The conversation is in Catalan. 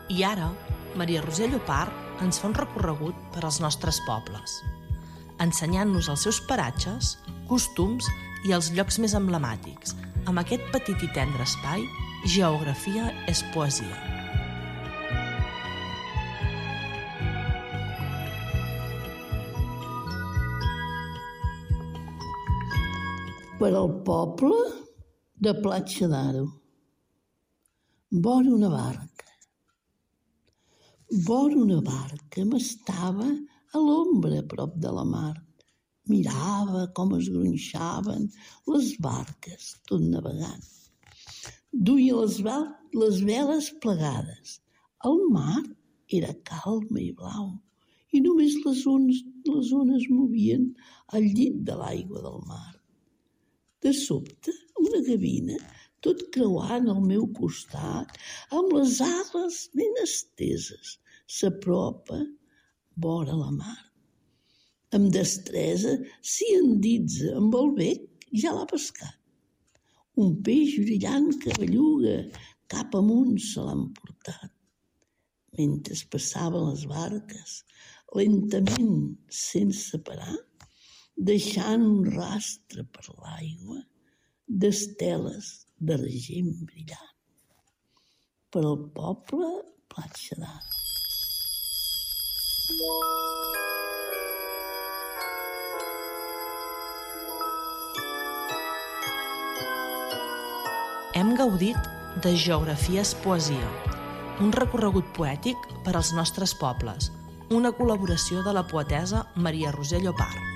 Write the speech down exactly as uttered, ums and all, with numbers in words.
I ara, Maria Roser Llopart ens fa un recorregut per als nostres pobles, ensenyant-nos els seus paratges, costums i els llocs més emblemàtics, amb aquest petit i tendre espai, Geografia és poesia. Per al poble de Platja d'Aro. Vora una barca. Vora una barca m'estava a l'ombra a prop de la mar. Mirava com es gronxaven les barques, tot navegant. Duia les, les veles plegades. El mar era calma i blau i només les ones, les ones movien al llit de l'aigua del mar. De sobte, una gavina, tot creuant al meu costat, amb les ales ben esteses, s'apropa vora la mar. Amb destresa s'hi enditza amb el bec, ja l'ha pescat. Un peix brillant que belluga cap amunt se l'ha emportat. Mentre passaven les barques, lentament, sense parar, deixant un rastre per l'aigua d'esteles d'argent brillant. Per al poble, Platja d'Aro. Hem gaudit de Geografia és poesia, un recorregut poètic per als nostres pobles, una col·laboració de la poetessa Maria Roser Llopart.